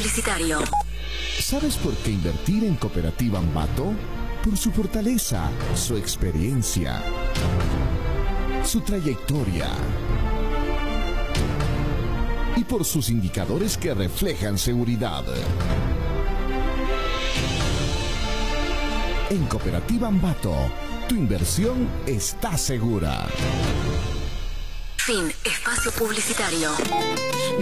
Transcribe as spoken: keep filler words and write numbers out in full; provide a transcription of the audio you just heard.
publicitario. ¿Sabes por qué invertir en Cooperativa Ambato? Por su fortaleza, su experiencia, su trayectoria y por sus indicadores que reflejan seguridad. En Cooperativa Ambato, tu inversión está segura. Fin. Espacio publicitario.